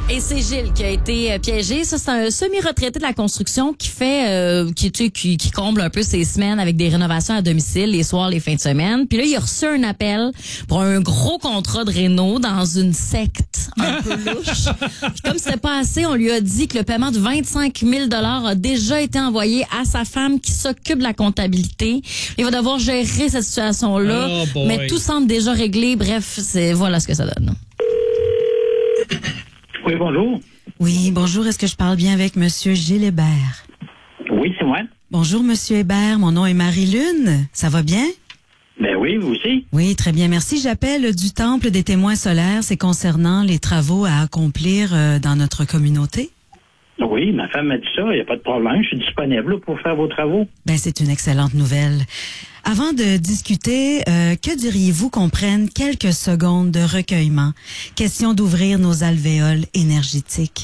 Et c'est Gilles qui a été piégé. Ça, c'est un semi-retraité de la construction qui fait, qui comble un peu ses semaines avec des rénovations à domicile, les soirs, les fins de semaine. Puis là, il a reçu un appel pour un gros contrat de réno dans une secte un peu louche. Puis comme c'était pas assez, on lui a dit que le paiement de 25 000 a déjà été envoyé à sa femme qui s'occupe de la comptabilité. Il va devoir gérer cette situation-là. Oh mais tout semble déjà réglé. Bref, voilà ce que ça donne. Oui, bonjour. Oui, bonjour. Est-ce que je parle bien avec Monsieur Gilles Hébert? Oui, c'est moi. Bonjour, Monsieur Hébert. Mon nom est Marie-Lune. Ça va bien? Ben oui, vous aussi. Oui, très bien. Merci. J'appelle du Temple des témoins solaires. C'est concernant les travaux à accomplir dans notre communauté. Oui, ma femme m'a dit ça. Il n'y a pas de problème. Je suis disponible là, pour faire vos travaux. Ben, c'est une excellente nouvelle. Avant de discuter, que diriez-vous qu'on prenne quelques secondes de recueillement? Question d'ouvrir nos alvéoles énergétiques.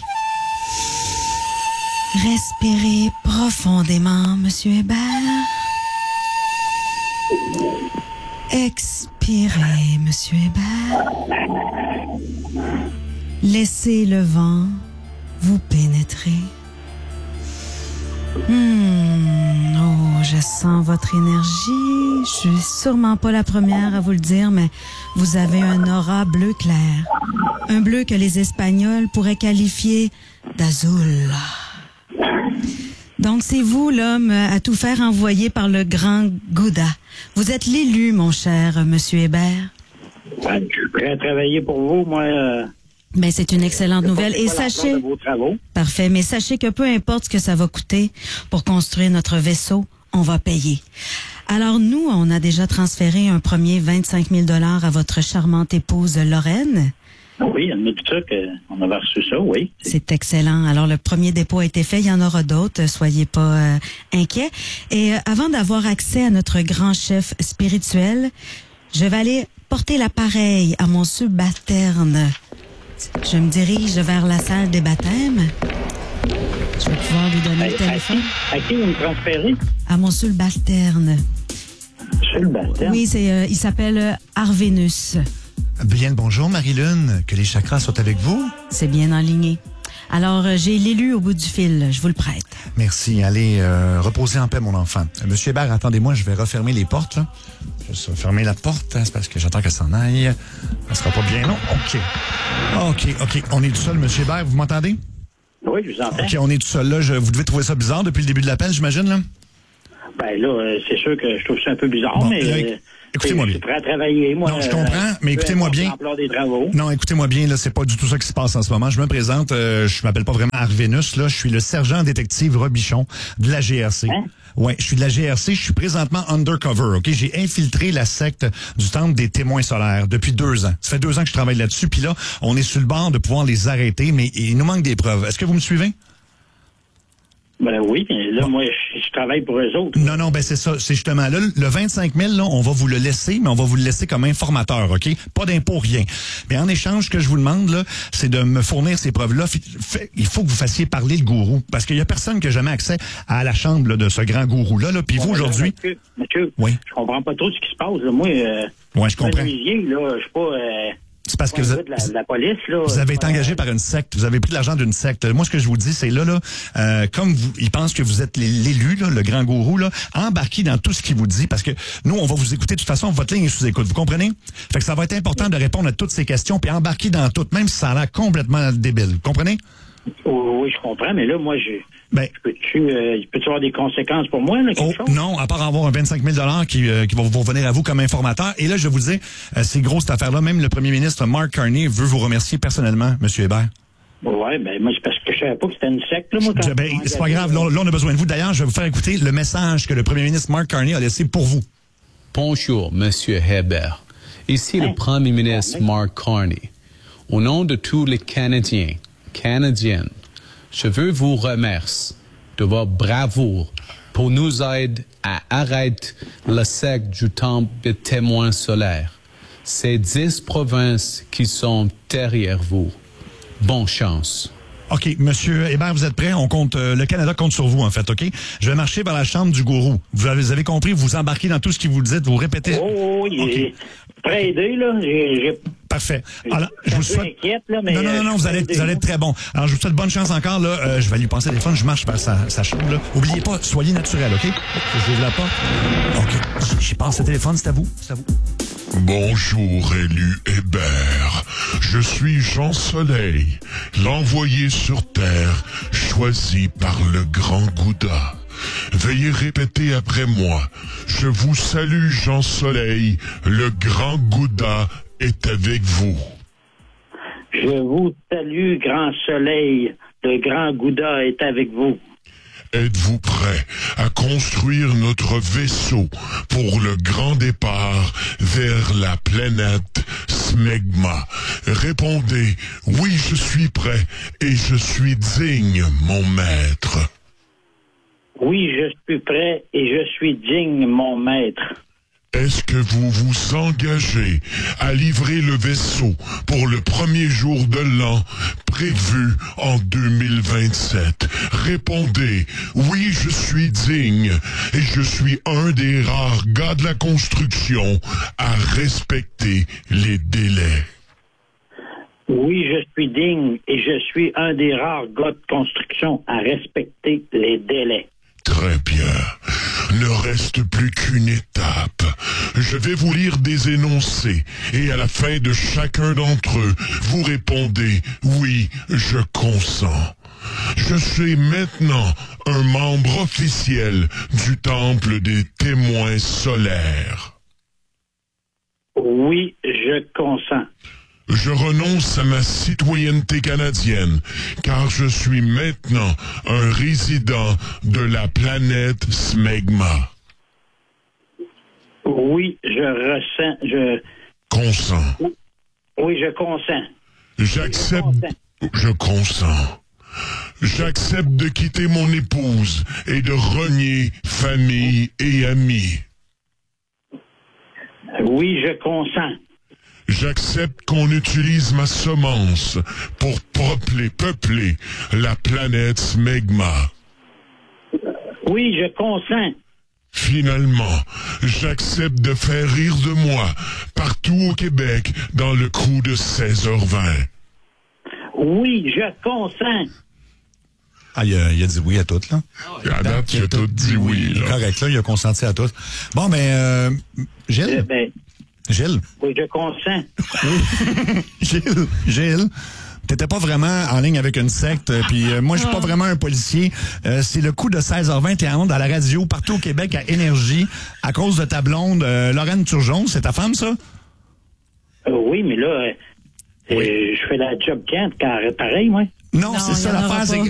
Respirez profondément, Monsieur Hébert. Expirez, Monsieur Hébert. Laissez le vent vous pénétrer. Oh, je sens votre énergie. Je suis sûrement pas la première à vous le dire, mais vous avez un aura bleu clair. Un bleu que les Espagnols pourraient qualifier d'azul. Donc, c'est vous, l'homme à tout faire envoyer par le grand Gouda. Vous êtes l'élu, mon cher Monsieur Hébert. Ben, je suis prêt à travailler pour vous, moi. Ben, c'est une excellente nouvelle. Et sachez, parfait, mais sachez que peu importe ce que ça va coûter pour construire notre vaisseau, on va payer. Alors nous, on a déjà transféré un premier 25 000 $ à votre charmante épouse Lorraine. Oui, elle m'a dit ça, qu'on avait reçu ça, oui. C'est excellent. Alors le premier dépôt a été fait, il y en aura d'autres, soyez pas inquiets. Et avant d'avoir accès à notre grand chef spirituel, je vais aller porter l'appareil à mon subalterne. Je me dirige vers la salle des baptêmes. Je vais pouvoir lui donner le téléphone. À qui vous me transférez? À mon subalterne. Subalterne? Oui, il s'appelle Arvénus. Bien le bonjour, Marie-Lune. Que les chakras soient avec vous. C'est bien enligné. Alors, j'ai l'élu au bout du fil. Je vous le prête. Merci. Allez, reposez en paix, mon enfant. Monsieur Hébert, attendez-moi, je vais refermer les portes, là. Je vais fermer la porte, hein, c'est parce que j'attends qu'elle s'en aille. Ça sera pas bien long. OK. On est tout seul, Monsieur Hébert, vous m'entendez? Oui, je vous entends. OK, on est tout seul, là. Vous devez trouver ça bizarre depuis le début de l'appel, j'imagine, là? Ben là, c'est sûr que je trouve ça un peu bizarre, bon, mais... écoutez-moi bien. Je suis prêt à travailler, moi. Non, je comprends, mais écoutez-moi bien. Des travaux. Non, écoutez-moi bien, là, c'est pas du tout ça qui se passe en ce moment. Je me présente, je m'appelle pas vraiment Arvénus, là. Je suis le sergent détective Robichon de la GRC. Hein? Ouais, je suis de la GRC, je suis présentement undercover, OK? J'ai infiltré la secte du Temple des témoins solaires depuis 2 ans. Ça fait 2 ans que je travaille là-dessus, puis là, on est sur le bord de pouvoir les arrêter, mais il nous manque des preuves. Est-ce que vous me suivez? Ben oui, mais là, moi, je travaille pour eux autres. Non, ben c'est ça. C'est justement là, le 25 000, là, on va vous le laisser, mais on va vous le laisser comme informateur, OK? Pas d'impôt, rien. Mais en échange, ce que je vous demande, là, c'est de me fournir ces preuves-là. Il faut que vous fassiez parler le gourou. Parce qu'il y a personne qui a jamais accès à la chambre là, de ce grand gourou-là. Là. Puis vous, aujourd'hui... Monsieur, oui. Je comprends pas trop ce qui se passe. Là. Moi, ouais, je comprends. Je suis pas... C'est parce que la police, là, vous avez été engagé par une secte, vous avez pris de l'argent d'une secte. Moi, ce que je vous dis, c'est là, comme ils pensent que vous êtes l'élu, là, le grand gourou, là, embarquez dans tout ce qu'il vous dit, parce que nous, on va vous écouter. De toute façon, votre ligne est sous écoute. Vous comprenez? Fait que ça va être important de répondre à toutes ces questions, puis embarquer dans tout, même si ça a l'air complètement débile. Vous comprenez? Oui, je comprends, mais là, moi, peux-tu avoir des conséquences pour moi, là, quelque chose? Non, à part avoir un 25 000 $ qui va vous revenir à vous comme informateur. Et là, je vous dis, c'est gros cette affaire-là. Même le premier ministre Mark Carney veut vous remercier personnellement, M. Hébert. Oui, ben moi, c'est parce que je savais pas que c'était une secte, là, moi. C'est pas grave. Là, on a besoin de vous. D'ailleurs, je vais vous faire écouter le message que le premier ministre Mark Carney a laissé pour vous. Bonjour, M. Hébert. Ici le premier ministre Mark Carney. Au nom de tous les Canadiens, Canadiennes, je veux vous remercier de votre bravoure pour nous aider à arrêter la secte du Temple des témoins solaires. C'est 10 provinces qui sont derrière vous. Bonne chance. OK, Monsieur Hébert, vous êtes prêt? On compte, le Canada compte sur vous, en fait, OK? Je vais marcher vers la chambre du gourou. Vous avez compris, vous embarquez dans tout ce qu'il vous dit, vous répétez. Oh, il est prêt à aider, là. Parfait. Alors, je vous souhaite... inquiète, là, mais Non, vous allez être très bon. Alors, je vous souhaite bonne chance encore, là. Je vais lui passer le téléphone, je marche vers sa chambre, là. Oubliez pas, soyez naturel, OK? Je ouvre la porte. OK. J'y passe le téléphone, c'est à vous. Bonjour, élu Hébert. Je suis Jean Soleil, l'envoyé sur Terre, choisi par le grand Gouda. Veuillez répéter après moi. Je vous salue, Jean Soleil, le grand Gouda est avec vous. Je vous salue, grand soleil. Le grand Gouda est avec vous. Êtes-vous prêt à construire notre vaisseau pour le grand départ vers la planète Smegma? Répondez, oui, je suis prêt et je suis digne, mon maître. Oui, je suis prêt et je suis digne, mon maître. Est-ce que vous vous engagez à livrer le vaisseau pour le premier jour de l'an prévu en 2027? Répondez, oui, je suis digne et je suis un des rares gars de la construction à respecter les délais. Oui, je suis digne et je suis un des rares gars de construction à respecter les délais. Très bien. Ne reste plus qu'une étape. Je vais vous lire des énoncés et à la fin de chacun d'entre eux, vous répondez « Oui, je consens ». Je suis maintenant un membre officiel du Temple des témoins solaires. Oui, je consens. Je renonce à ma citoyenneté canadienne, car je suis maintenant un résident de la planète Smegma. Oui, je consens. Oui, je consens. Je consens. J'accepte de quitter mon épouse et de renier famille et amis. Oui, je consens. J'accepte qu'on utilise ma semence pour peupler la planète Smegma. Oui, je consens. Finalement, j'accepte de faire rire de moi partout au Québec dans le coup de 16h20. Oui, je consens. Ah, il a dit oui à tout, là. À date, il a tout dit oui, là. Correct, là, il a consenti à tout. Bon, Gilles? Gilles? Oui, je consens. Gilles, t'étais pas vraiment en ligne avec une secte, puis moi, je suis pas vraiment un policier. C'est le coup de 16h20, t'es à la radio, partout au Québec, à Énergie, à cause de ta blonde, Lorraine Turgeon. C'est ta femme, ça? Oui, mais là, je fais la job quand pareil, moi. Non, c'est ça l'affaire.